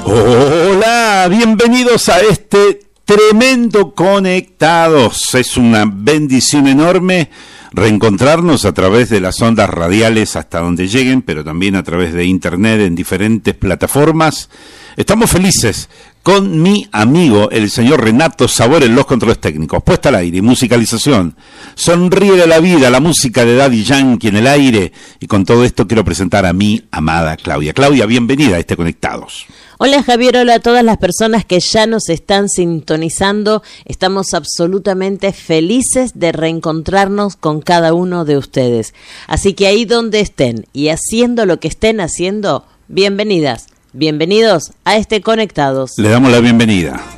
Hola, bienvenidos a este tremendo Conectados. Es una bendición enorme reencontrarnos a través de las ondas radiales hasta donde lleguen, pero también a través de internet en diferentes plataformas. Estamos felices con mi amigo, el señor Renato Sabor en los controles técnicos, puesta al aire y musicalización. Sonríe de la vida, la música de Daddy Yankee en el aire. Y con todo esto quiero presentar a mi amada Claudia. Claudia, bienvenida a este Conectados. Hola Javier, hola a todas las personas que ya nos están sintonizando. Estamos absolutamente felices de reencontrarnos con cada uno de ustedes. Así que ahí donde estén y haciendo lo que estén haciendo, bienvenidas, bienvenidos a este Conectados. Le damos la bienvenida.